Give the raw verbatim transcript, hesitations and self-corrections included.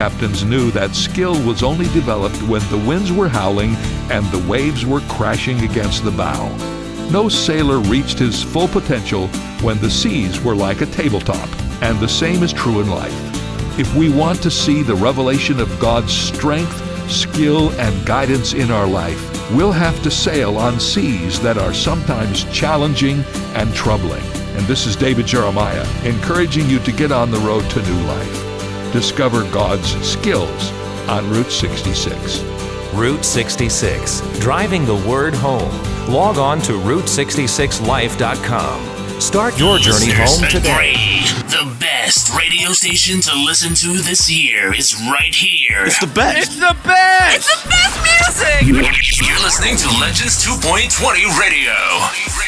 captains knew that skill was only developed when the winds were howling and the waves were crashing against the bow. No sailor reached his full potential when the seas were like a tabletop, and the same is true in life. If we want to see the revelation of God's strength, skill, and guidance in our life, we'll have to sail on seas that are sometimes challenging and troubling. And this is David Jeremiah, encouraging you to get on the road to new life. Discover God's skills on Route sixty-six. Route sixty-six, driving the word home. Log on to route sixty-six life dot com. Start your journey home today. The best radio station to listen to this year is right here. It's the best. It's the best. It's the best music. You're listening to Legends two point twenty Radio.